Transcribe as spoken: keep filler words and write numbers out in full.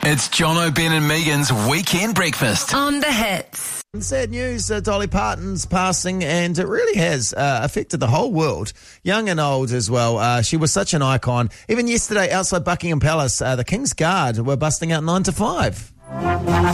It's John O'Ben and Megan's Weekend Breakfast. On the Hits. Sad news, uh, Dolly Parton's passing, and it really has uh, affected the whole world, young and old as well. Uh, she was such an icon. Even yesterday outside Buckingham Palace, uh, the King's Guard were busting out nine to five.